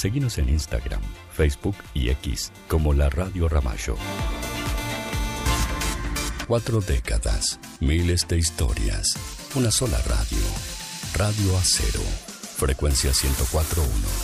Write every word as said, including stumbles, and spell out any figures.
Seguinos en Instagram, Facebook y X como La Radio Ramallo. Cuatro décadas, miles de historias, una sola radio. Radio Acero, frecuencia ciento cuatro punto uno.